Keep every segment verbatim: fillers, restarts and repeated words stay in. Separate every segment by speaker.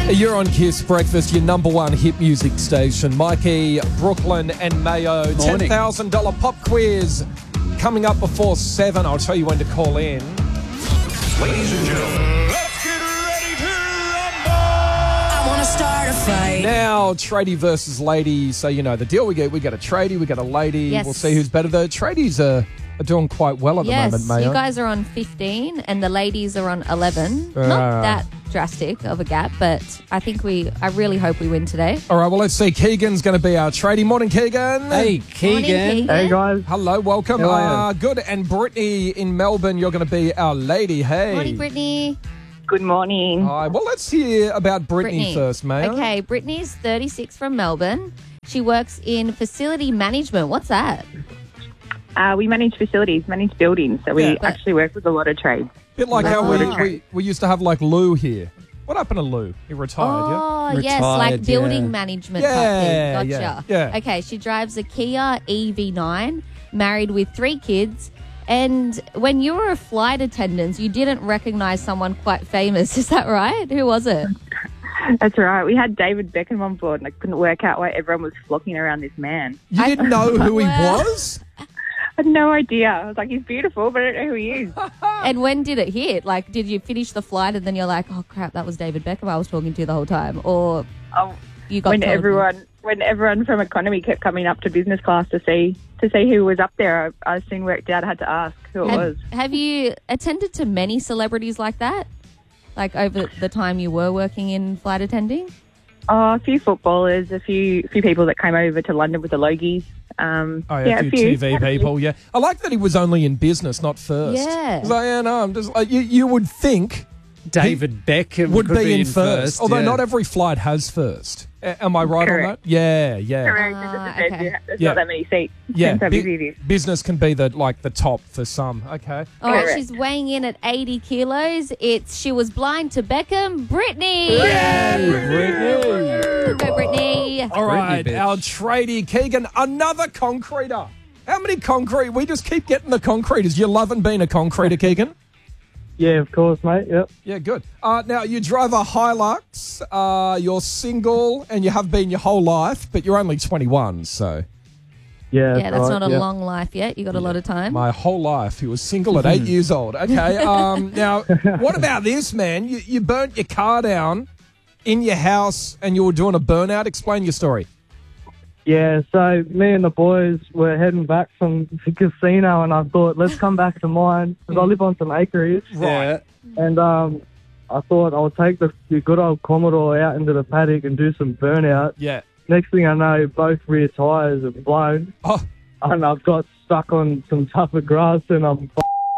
Speaker 1: You're on Kiss Breakfast, your number one hit music station. Mikey, Brooklyn and Mayo. ten thousand dollars pop quiz coming up before seven. I'll tell you when to call in.
Speaker 2: Ladies and gentlemen, let's get ready to rumble! I want to start a fight.
Speaker 1: Now, tradie versus lady. So, you know, the deal we get, we get a tradie, we get a lady.
Speaker 3: Yes.
Speaker 1: We'll see who's better. The tradies are, are doing quite well at
Speaker 3: yes,
Speaker 1: the moment, Mayo.
Speaker 3: you guys are on fifteen and the ladies are on eleven.
Speaker 1: Uh,
Speaker 3: Not that drastic of a gap, but I think we, I really hope we win today.
Speaker 1: All right, well, let's see. Keegan's going to be our tradie. Morning, Keegan.
Speaker 4: Hey, Keegan.
Speaker 3: Morning, Keegan.
Speaker 5: Hey, guys.
Speaker 1: Hello, welcome.
Speaker 5: How are
Speaker 1: Uh, good. And Brittany in Melbourne, you're going to be our lady. Hey.
Speaker 3: Morning, Brittany.
Speaker 5: Good morning.
Speaker 1: All right, well, let's hear about Brittany,
Speaker 3: Brittany.
Speaker 1: first, Mayo.
Speaker 3: Okay, Brittany's thirty-six from Melbourne. She works in facility management. What's that?
Speaker 5: Uh, we manage facilities, manage buildings, so we
Speaker 1: Yeah.
Speaker 5: actually work with a lot of trades.
Speaker 1: Bit like how we,
Speaker 3: Oh.
Speaker 1: we, we used to have, like, Lou here. What happened to Lou? He retired, yeah?
Speaker 3: Oh, yes, like
Speaker 4: Retired,
Speaker 3: building
Speaker 4: yeah.
Speaker 3: management
Speaker 1: Yeah,
Speaker 3: type thing.
Speaker 1: yeah,
Speaker 3: Gotcha.
Speaker 1: yeah.
Speaker 3: Okay, she drives a Kia E V nine, married with three kids. And when you were a flight attendant, you didn't recognise someone quite famous. Is that right? Who was it?
Speaker 5: That's right. We had David Beckham on board, and I couldn't work out why everyone was flocking around this man.
Speaker 1: You
Speaker 3: I-
Speaker 1: didn't know who he
Speaker 3: Well-
Speaker 1: was?
Speaker 5: I had no idea. I was like, he's beautiful, but I don't know who he is.
Speaker 3: And when did it hit? Like, did you finish the flight and then you're like, oh, crap, that was David Beckham I was talking to the whole time? Or
Speaker 5: Oh,
Speaker 3: you got
Speaker 5: when
Speaker 3: told?
Speaker 5: everyone, when everyone from economy kept coming up to business class to see to see who was up there, I, I soon worked out I had to ask who it
Speaker 3: Have,
Speaker 5: was.
Speaker 3: have you attended to many celebrities like that? Like over the time you were working in flight attending?
Speaker 5: Oh, a few footballers, a few few people that came over to London with the Logies. Um,
Speaker 1: Oh, yeah, a few T V people, yeah. I like that he was only in business, not first.
Speaker 3: Yeah.
Speaker 1: He's like, yeah, no, I'm just like, you, you would think
Speaker 4: David Beckham
Speaker 1: would
Speaker 4: could
Speaker 1: be, in
Speaker 4: in
Speaker 1: first, although
Speaker 4: yeah.
Speaker 1: not every flight has first. A- am I right
Speaker 5: Correct.
Speaker 1: on that? Yeah, yeah.
Speaker 5: Correct.
Speaker 3: Ah,
Speaker 5: It just depends.
Speaker 3: okay.
Speaker 5: There's
Speaker 1: Yeah.
Speaker 5: not that many seats.
Speaker 1: Yeah,
Speaker 5: Depends how
Speaker 1: bu-
Speaker 5: busy it is.
Speaker 1: business can be the like the top for some. Okay.
Speaker 3: All right,
Speaker 5: Correct.
Speaker 3: she's weighing in at eighty kilos. It's She Was Blind to Beckham, Brittany.
Speaker 1: Brittany.
Speaker 3: Go, Brittany.
Speaker 1: All right,
Speaker 4: bitch.
Speaker 1: our tradie Keegan, another concreter. How many concrete? We just keep getting the concreters. You loving being a concreter, Keegan?
Speaker 6: Yeah, of course, mate. Yep.
Speaker 1: Yeah, good. Uh, now, you drive a Hilux. Uh, you're single, and you have been your whole life, but you're only twenty-one, so...
Speaker 6: Yeah,
Speaker 3: Yeah, that's
Speaker 6: right,
Speaker 3: not a
Speaker 6: yeah.
Speaker 3: long life yet. You got a lot of time.
Speaker 1: My whole life. He was single at eight years old. Okay. Um, now, what about this, man? You, you burnt your car down in your house and you were doing a burnout. Explain your story.
Speaker 6: Yeah, so me and the boys were heading back from the casino, and I thought, let's come back to mine, because I live on some acreage.
Speaker 4: Yeah.
Speaker 6: And um, I thought I'll take the, the good old Commodore out into the paddock and do some burnout.
Speaker 1: Yeah.
Speaker 6: Next thing I know, both rear tyres are blown,
Speaker 1: Oh,
Speaker 6: and I've got stuck on some tougher grass, and I'm...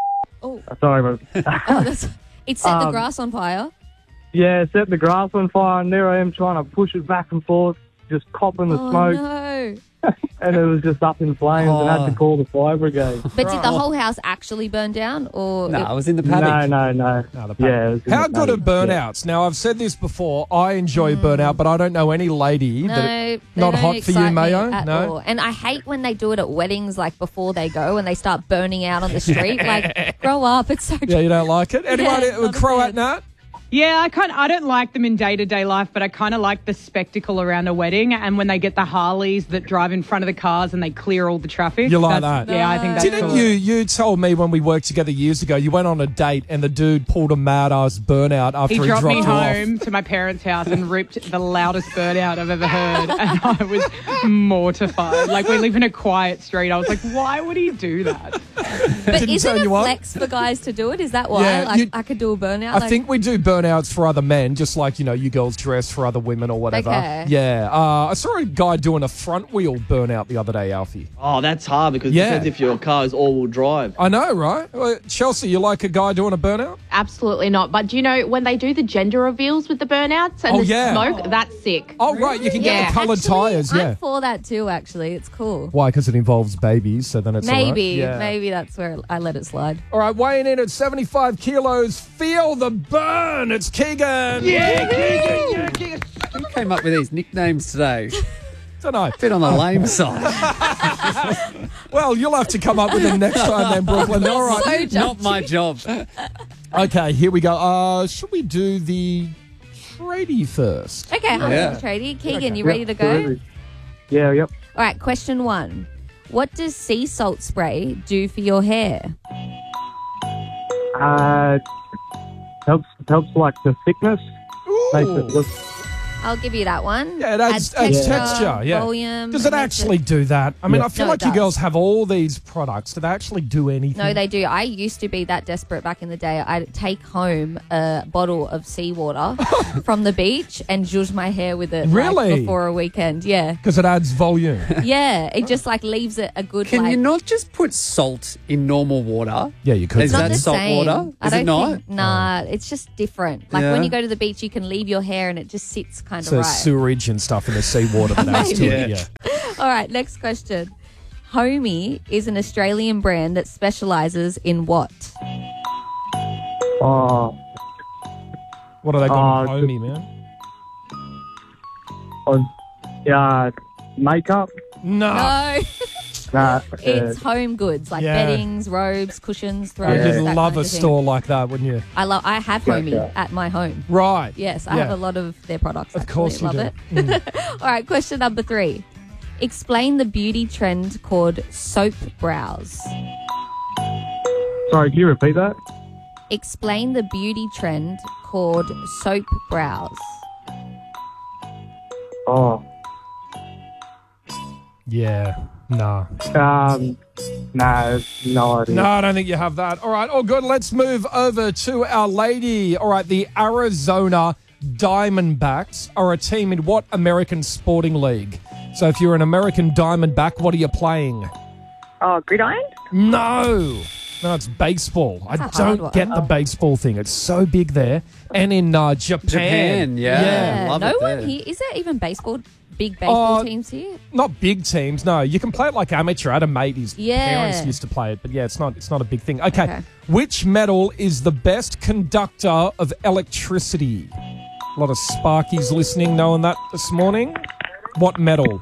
Speaker 3: Oh,
Speaker 6: Sorry, but
Speaker 3: oh that's, it set the
Speaker 6: Um,
Speaker 3: grass on fire.
Speaker 6: yeah, set the grass on fire, and there I am trying to push it back and forth, just copping the
Speaker 3: Oh,
Speaker 6: smoke,
Speaker 3: no.
Speaker 6: and it was just up in flames, and I had
Speaker 4: Oh.
Speaker 6: to call the fire brigade.
Speaker 3: But did the whole house actually burn down? Or
Speaker 4: No,
Speaker 3: it-
Speaker 4: I was in the
Speaker 6: No,
Speaker 4: paddock.
Speaker 6: no, no.
Speaker 1: no, the
Speaker 6: Yeah. it was in
Speaker 1: How
Speaker 6: the
Speaker 1: good are
Speaker 6: paddock.
Speaker 1: burnouts? Now, I've said this before. I enjoy burnout, but I don't know any lady
Speaker 3: no,
Speaker 1: that...
Speaker 3: they
Speaker 1: not
Speaker 3: don't
Speaker 1: hot for you,
Speaker 3: excite me
Speaker 1: Mayo?
Speaker 3: at
Speaker 1: No?
Speaker 3: all. And I hate when they do it at weddings, like before they go and they start burning out on the street. Like, grow up. It's so
Speaker 1: Yeah, you don't like it? Anyone
Speaker 3: Yeah,
Speaker 1: with
Speaker 3: not a
Speaker 1: Croat
Speaker 3: fan.
Speaker 1: Nat?
Speaker 7: Yeah, I kind I don't like them in day-to-day life, but I kind of like the spectacle around a wedding and when they get the Harleys that drive in front of the cars and they clear all the traffic.
Speaker 1: You like
Speaker 7: That's-
Speaker 1: that?
Speaker 7: Yeah, I think that's
Speaker 1: Didn't
Speaker 7: cool.
Speaker 1: you, you told me when we worked together years ago, you went on a date and the dude pulled a mad-ass burnout after
Speaker 7: He
Speaker 1: he,
Speaker 7: dropped me
Speaker 1: you
Speaker 7: home
Speaker 1: off.
Speaker 7: to my parents' house and ripped the loudest burnout I've ever heard. And I was mortified. Like, we live in a quiet street. I was like, why would he do that?
Speaker 3: But
Speaker 1: Didn't
Speaker 3: isn't
Speaker 1: turn
Speaker 3: it
Speaker 1: you on?
Speaker 3: flex for guys to do it? Is that why?
Speaker 1: Yeah,
Speaker 3: like,
Speaker 1: you-
Speaker 3: I could do a burnout.
Speaker 1: I
Speaker 3: like,
Speaker 1: think we do burnouts for other men, just like, you know, you girls dress for other women or whatever.
Speaker 3: Okay.
Speaker 1: Yeah. Uh, I saw a guy doing a front wheel burnout the other day, Alfie.
Speaker 8: Oh, that's hard because
Speaker 1: Yeah.
Speaker 8: it depends if your car is all-wheel drive.
Speaker 1: I know, right? Uh, Chelsea, you like a guy doing a burnout?
Speaker 9: Absolutely not. But do you know when they do the gender reveals with the burnouts and
Speaker 1: Oh,
Speaker 9: the
Speaker 1: yeah.
Speaker 9: smoke? That's sick.
Speaker 1: Oh, right. You can get
Speaker 9: Yeah.
Speaker 1: the coloured
Speaker 3: Actually,
Speaker 1: tyres, yeah.
Speaker 3: I'm for that too, actually. It's cool.
Speaker 1: Why? Because it involves babies, so then it's all right?
Speaker 3: Maybe,
Speaker 1: Yeah.
Speaker 3: maybe that's where I let it slide.
Speaker 1: All right, weighing in at seventy-five kilos, feel the burn. It's Keegan. Yeah, Keegan. Yeah,
Speaker 4: Who came up with these nicknames today?
Speaker 1: Don't know.
Speaker 4: Bit on the lame side.
Speaker 1: Well, you'll have to come up with them next time then, Brooklyn. All right.
Speaker 4: Not my job.
Speaker 1: Okay, here we go. Uh, should we do the... Trady first.
Speaker 3: Okay, I'll
Speaker 4: Yeah.
Speaker 3: yeah. Tradie. Keegan, you
Speaker 6: Yep,
Speaker 3: ready to go?
Speaker 6: absolutely. Yeah, yep.
Speaker 3: All right, question one. What does sea salt spray do for your hair?
Speaker 6: Uh, helps helps like the thickness. Makes it look.
Speaker 3: I'll give you that one.
Speaker 1: Yeah, it adds, adds texture. Yeah.
Speaker 3: Volume.
Speaker 1: Does it
Speaker 3: makes
Speaker 1: actually do that? I mean,
Speaker 6: Yeah.
Speaker 1: I feel
Speaker 3: No,
Speaker 1: like
Speaker 3: it
Speaker 1: you
Speaker 3: does.
Speaker 1: girls have all these products. Do they actually do anything?
Speaker 3: No, they do. I used to be that desperate back in the day. I'd take home a bottle of seawater from the beach and zhuzh my hair with it like,
Speaker 1: Really?
Speaker 3: before a weekend. Yeah.
Speaker 1: Because it adds volume.
Speaker 3: Yeah. It just like leaves it a good
Speaker 4: Can
Speaker 3: like.
Speaker 4: you not just put salt in normal water?
Speaker 1: Yeah, you could.
Speaker 4: Is
Speaker 3: It's
Speaker 4: that
Speaker 3: not the
Speaker 4: salt
Speaker 3: same.
Speaker 4: water?
Speaker 3: I
Speaker 4: Is
Speaker 3: don't
Speaker 4: it not?
Speaker 3: Think, nah, it's just different. Like
Speaker 4: Yeah.
Speaker 3: when you go to the beach, you can leave your hair and it just sits kind
Speaker 1: So
Speaker 3: of right.
Speaker 1: sewerage and stuff in the seawater that adds to it.
Speaker 4: Maybe.
Speaker 1: Yeah.
Speaker 3: All right, next question. Homey is an Australian brand that specialises in what?
Speaker 6: Oh,
Speaker 1: What are they
Speaker 6: Uh,
Speaker 1: called? Homey, man.
Speaker 6: on, yeah, makeup.
Speaker 1: No.
Speaker 3: No,
Speaker 6: Nah,
Speaker 3: it's home goods like
Speaker 1: Yeah.
Speaker 3: beddings, robes, cushions,
Speaker 1: Oh,
Speaker 3: throws.
Speaker 1: you'd
Speaker 3: that
Speaker 1: love
Speaker 3: kind
Speaker 1: a
Speaker 3: of thing.
Speaker 1: store like that, wouldn't you?
Speaker 3: I love. I have Homey
Speaker 6: yeah.
Speaker 3: at my home.
Speaker 1: Right.
Speaker 3: Yes, I
Speaker 1: Yeah.
Speaker 3: have a lot of their products.
Speaker 1: Of
Speaker 3: actually.
Speaker 1: course you
Speaker 3: love
Speaker 1: do. Mm.
Speaker 3: it. All right, question number three. Explain the beauty trend called soap brows.
Speaker 6: Sorry, can you repeat that?
Speaker 3: Explain the beauty trend called soap brows.
Speaker 6: Oh,
Speaker 1: Yeah. Nah.
Speaker 6: um, no, no idea.
Speaker 1: No, I don't think you have that. All right. All good. Let's move over to our lady. All right. The Arizona Diamondbacks are a team in what American sporting league? So if you're an American Diamondback, what are you playing?
Speaker 5: Oh, gridiron?
Speaker 1: No. No, it's baseball. I
Speaker 3: That's a hard
Speaker 1: don't
Speaker 3: one.
Speaker 1: get the baseball thing. It's so big there. And in uh, Japan.
Speaker 4: Japan, yeah.
Speaker 3: Yeah,
Speaker 4: love
Speaker 3: no
Speaker 4: it
Speaker 3: one
Speaker 4: there.
Speaker 3: here. Is there even baseball? Big baseball
Speaker 1: Uh,
Speaker 3: teams here?
Speaker 1: Not big teams, no. You can play it like amateur. I had a mate, his
Speaker 3: Yeah.
Speaker 1: parents used to play it, but yeah, it's not it's not a big thing. Okay.
Speaker 3: Okay.
Speaker 1: Which metal is the best conductor of electricity? A lot of Sparkies listening, knowing that this morning. What metal?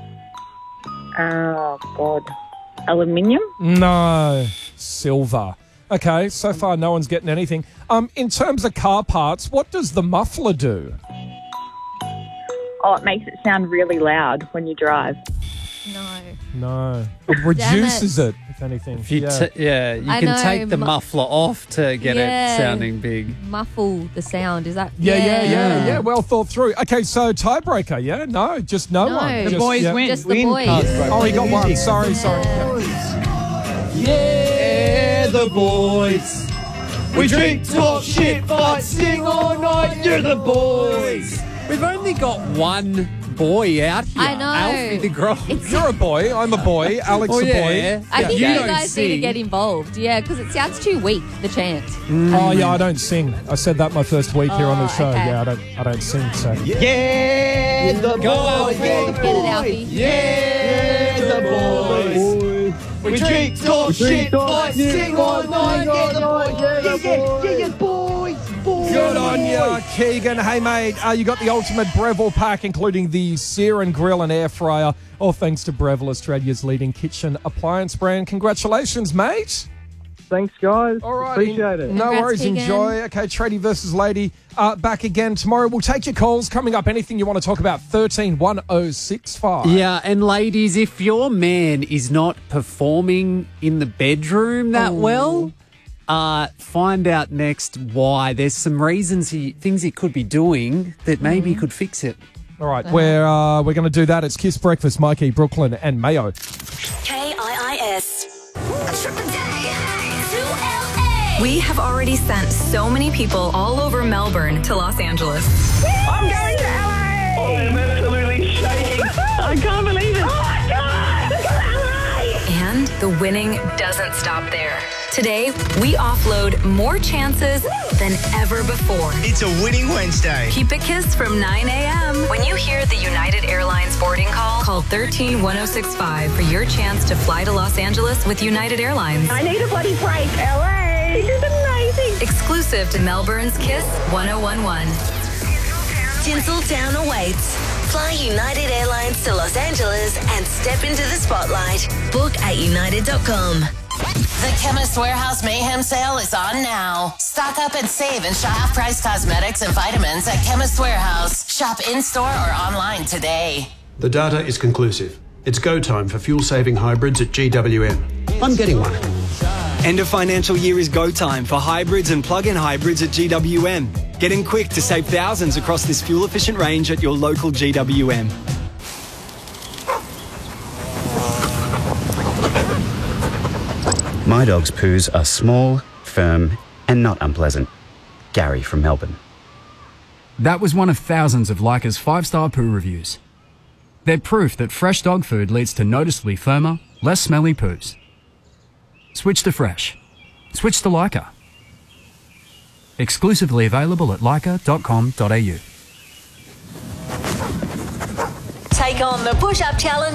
Speaker 5: Oh, God. Aluminium?
Speaker 1: No. Silver. Okay, so far no one's getting anything. Um, in terms of car parts, what does the muffler do?
Speaker 5: Oh, it makes it sound really loud when you drive.
Speaker 3: No.
Speaker 1: No. It reduces it. if anything.
Speaker 4: If you
Speaker 1: yeah.
Speaker 4: t- yeah, you
Speaker 3: I
Speaker 4: can
Speaker 3: know,
Speaker 4: take the
Speaker 3: mu-
Speaker 4: muffler off to get
Speaker 3: Yeah.
Speaker 4: it sounding big.
Speaker 3: Muffle the sound. Is that?
Speaker 1: Yeah, yeah, yeah, yeah. Well thought through. Okay, so tiebreaker, yeah? No, just no,
Speaker 3: No.
Speaker 1: one.
Speaker 3: The
Speaker 1: Just-
Speaker 7: boys
Speaker 1: yeah.
Speaker 7: win.
Speaker 3: Just the boys.
Speaker 1: Oh, he got one. Sorry, sorry.
Speaker 8: Yeah, the boys. We drink, talk, shit, fight, sing all night. You're the boys.
Speaker 4: We've only got one boy out here.
Speaker 3: I know.
Speaker 4: Alfie the Grove.
Speaker 3: It's-
Speaker 1: You're a boy. I'm a boy. Alex
Speaker 4: Oh,
Speaker 1: a
Speaker 4: yeah.
Speaker 1: boy.
Speaker 3: I think
Speaker 4: You
Speaker 3: you,
Speaker 4: don't
Speaker 3: guys need to
Speaker 4: sing.
Speaker 3: get involved. Yeah, because it sounds too weak, the chant.
Speaker 1: Oh yeah, I don't sing. I said that my first week here on the
Speaker 3: Oh,
Speaker 1: show.
Speaker 3: okay.
Speaker 1: Yeah, I don't. I don't sing. So
Speaker 8: Yeah, the boys. Yeah, the
Speaker 3: Get it, Alfie.
Speaker 8: Yeah, the boys. We drink, talk, shit, fight, sing all night. Yeah, the boys. Yeah, yeah, yeah, yeah, boys. Boys.
Speaker 1: good on you, Keegan. Hey mate, uh, you got the ultimate Breville pack, including the sear and grill and air fryer. All thanks to Breville, Australia's leading kitchen appliance brand. Congratulations, mate.
Speaker 6: Thanks, guys.
Speaker 1: All right.
Speaker 6: Appreciate it.
Speaker 1: No
Speaker 3: Congrats,
Speaker 1: worries.
Speaker 3: Keegan.
Speaker 1: Enjoy. Okay, Tradie versus Lady. Uh, back again tomorrow. We'll take your calls. Coming up, anything you want to talk about, thirteen one oh six five.
Speaker 4: Yeah, and ladies, if your man is not performing in the bedroom that well, uh, find out next why. There's some reasons he things he could be doing that maybe he could fix it.
Speaker 1: All right, we're, uh, we're going to do that. It's Kiss Breakfast, Mikey, Brooklyn and Mayo.
Speaker 2: K I I S. A trip a day to L A. We have already sent so many people all over Melbourne to Los Angeles.
Speaker 5: I'm going to L A!
Speaker 8: I am absolutely shaking.
Speaker 5: I can't believe it. Oh, my God! Look at L A!
Speaker 2: And the winning doesn't stop there. Today, we offload more chances than ever before.
Speaker 10: It's a winning Wednesday.
Speaker 2: Keep it Kiss from nine a.m. When you hear the United Airlines boarding call, call thirteen one oh six five for your chance to fly to Los Angeles with United Airlines.
Speaker 5: I need a bloody break, L A! This is amazing!
Speaker 2: Exclusive to Melbourne's Kiss one oh one one.
Speaker 11: Tinseltown awaits. Fly United Airlines to Los Angeles and step into the spotlight. Book at united dot com. The Chemist Warehouse Mayhem Sale is on now. Stock up and save and shop half-price cosmetics and vitamins at Chemist Warehouse. Shop in-store or online today.
Speaker 10: The data is conclusive. It's go time for fuel-saving hybrids at G W M. I'm getting one.
Speaker 12: End of financial year is go time for hybrids and plug-in hybrids at G W M. Get in quick to save thousands across this fuel-efficient range at your local G W M.
Speaker 13: My dog's poos are small, firm, and not unpleasant. Gary from Melbourne.
Speaker 14: That was one of thousands of Leica's five-star poo reviews. They're proof that fresh dog food leads to noticeably firmer, less smelly poos. Switch to fresh. Switch to Leica. Exclusively available at leica dot com dot a u.
Speaker 11: Take on the push-up challenge